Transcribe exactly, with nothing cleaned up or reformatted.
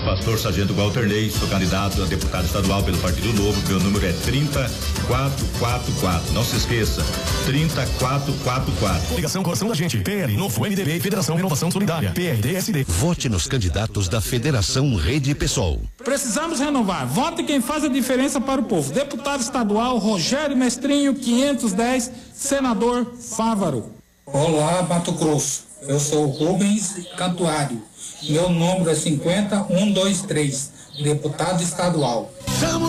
Pastor Sargento Walter Ney, sou candidato a deputado estadual pelo Partido Novo, meu número é trinta quatro quatro quatro. Não se esqueça, trinta quatro quatro quatro. Ligação Coração da Gente, P L, Novo M D B, Federação Renovação Solidária, P R D S D. Vote nos candidatos da Federação Rede Pessoal. Precisamos renovar. Vote quem faz a diferença para o povo. Deputado estadual Rogério Mestrinho, quinhentos e dez, senador Fávaro. Olá, Mato Grosso. Eu sou Rubens Cantuário. Meu número é cinquenta, um, dois, três, deputado estadual.